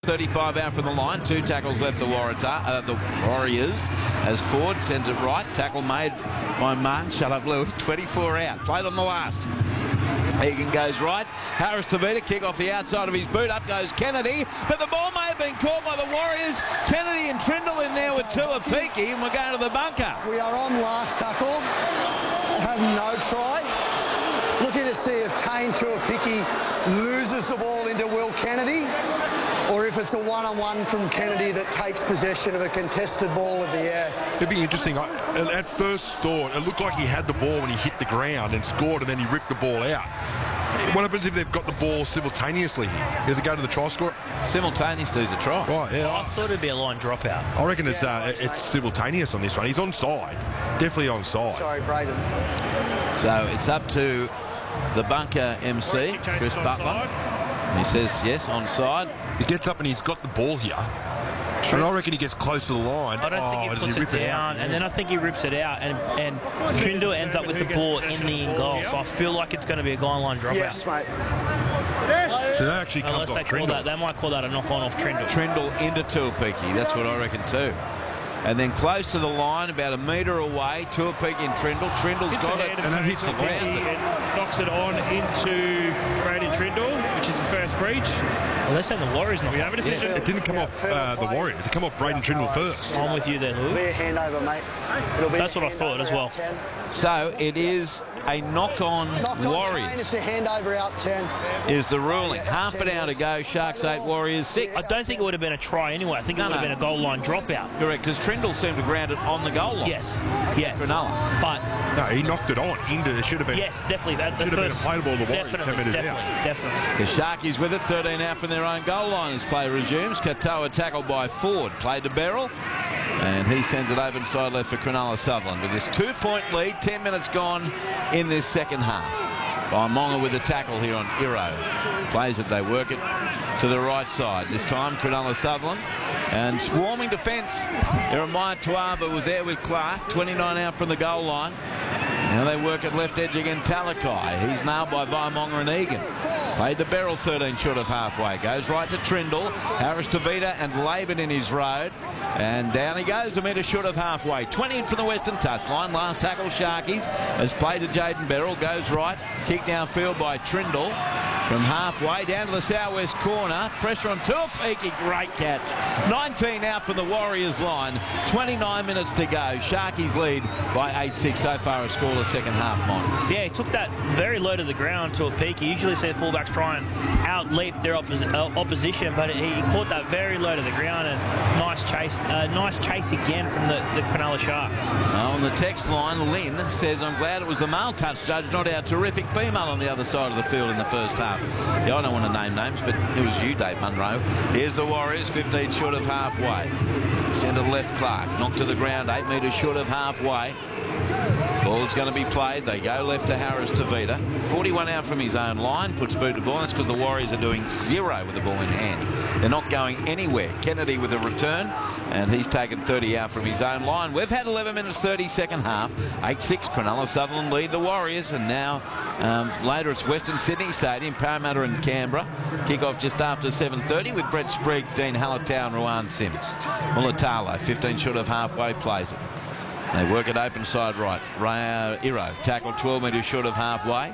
35 out from the line. 2 tackles left the Warriors as Ford sends it right. Tackle made by Martin. Shut up, Louis. 24 out. Played on the last. Egan goes right. Harris Tavita kick off the outside of his boot. Up goes Kennedy. But the ball may have been caught by the Warriors. Kennedy and Trindle in there with Tuapiki, and we're going to the bunker. We are on last tackle. Have no try. Looking to see if Tane Tuapiki loses the ball into Will Kennedy, or if it's a one-on-one from Kennedy that takes possession of a contested ball in the air. It'd be interesting. At first thought, it looked like he had the ball when he hit the ground and scored, and then he ripped the ball out. What happens if they've got the ball simultaneously? Does it go to the try scorer? Simultaneously is a try. Right, yeah. I thought it'd be a line dropout. I reckon it's simultaneous on this one. He's onside. Definitely onside. Sorry, Braden. So it's up to the bunker MC, Chris Butler. He says yes, onside. He gets up and he's got the ball here. And I reckon he gets close to the line. I don't think he puts it down, and then I think he rips it out, and Trindle ends up with the ball in the goal. So I feel like it's going to be a guideline dropout. Yes, mate. So that actually comes off Trindle. They might call that a knock-on off Trindle. Trindle into Tuapiki. That's what I reckon too. And then close to the line, about a metre away, Tuapiki and Trindle. Trindle's got it, and that hits the ground. And knocks it on into Braden Trindle, which is the first breach. Well, they're saying the Warriors not. We have a decision. It didn't come off the Warriors. It came off Braden Trindle first. I'm with you there, Lou. It'll be a handover, mate. That's what I thought as well. So it is a knock-on Warriors. It's a handover out 10. Is the ruling. Half an hour to go. Sharks 8, Warriors 6. I don't think it would have been a try anyway. I think it would have been a goal line dropout. Correct, because Trindle seemed to ground it on the goal line. Yes. Cronulla. But no, he knocked it on into. It should have been. Yes, definitely. That should have been a play ball. The Warriors 10 metres out. Definitely. The Sharkies with it. 13 out from their own goal line as play resumes. Katoa tackled by Ford. Played to Beryl. And he sends it open side left for Cronulla Sutherland. With this 2-point lead, 10 minutes gone in this second half. By Monga with the tackle here on Iro. Plays it, they work it to the right side. This time, Cronulla Sutherland. And swarming defence. Jeremiah Tuava was there with Clark. 29 out from the goal line. Now they work at left edge again, Talakai. He's nailed by Vaimonga and Egan. Played to Beryl, 13 short of halfway. Goes right to Trindle. Harris Tavita and Laban in his road. And down he goes, a metre short of halfway. 20 in from the western touchline. Last tackle, Sharkies. Has played to Jaden Beryl. Goes right. Kick downfield by Trindle. From halfway down to the southwest corner. Pressure on Tuapiki. Great catch. 19 out from the Warriors line. 29 minutes to go. Sharkies lead by 8-6 so far as scoreless second half, Mike. Yeah, he took that very low to the ground to a peak. You usually see fullbacks try and out-leap their opposition, but he caught that very low to the ground, and nice chase again from the Cronulla Sharks. On the text line, Lynn says, I'm glad it was the male touch judge, not our terrific female on the other side of the field in the first half. Yeah, I don't want to name names, but it was you, Dave Munro. Here's the Warriors, 15 short of halfway. Centre left Clark, knocked to the ground, 8 metres short of halfway. Ball's going to be played. They go left to Harris Tavita. 41 out from his own line. Puts boot to ball. That's because the Warriors are doing 0 with the ball in hand. They're not going anywhere. Kennedy with a return. And he's taken 30 out from his own line. We've had 11 minutes 30 second half. 8-6 Cronulla Sutherland lead the Warriors. And now later it's Western Sydney Stadium. Parramatta and Canberra. Kick-off just after 7:30 with Brett Sprigg, Dean Hallertau and Ruan Sims. Mulatalo, 15 short of halfway, plays it. They work it open side right. Iro tackled 12 metres short of halfway.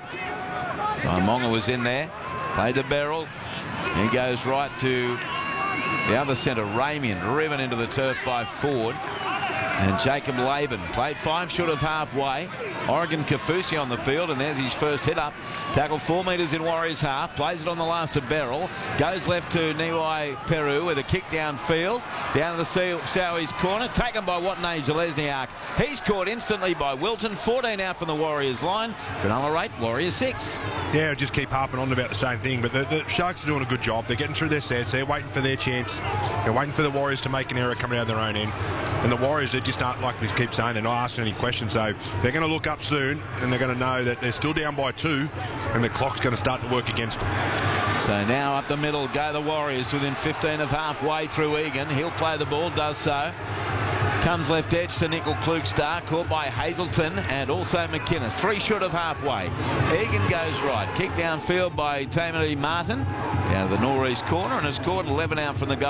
Monga was in there. Played to Beryl. He goes right to the other centre, Ramian, driven into the turf by Ford. And Jacob Laban played 5 short of halfway. Oregon Kafusi on the field, and there's his first hit up. Tackle 4 metres in Warriors half. Plays it on the last to Beryl. Goes left to Niwai Peru with a kick downfield. Down to the Sowies corner. Taken by Watney Jelesniak. He's caught instantly by Wilton. 14 out from the Warriors line. Cronulla 8, Warriors 6. Yeah, just keep harping on about the same thing, but the Sharks are doing a good job. They're getting through their sets. They're waiting for their chance. They're waiting for the Warriors to make an error coming out of their own end. And the Warriors, they just aren't, like we keep saying, they're not asking any questions. So they're going to look up soon, and they're going to know that they're still down by 2, and the clock's going to start to work against them. So now up the middle go the Warriors within 15 of halfway through Egan. He'll play the ball, does so. Comes left edge to Nickel Klugstar, caught by Hazelton and also McInnes. 3 short of halfway. Egan goes right. Kick downfield by Tamari Martin. Down to the northeast corner and has scored 11 out from the goal.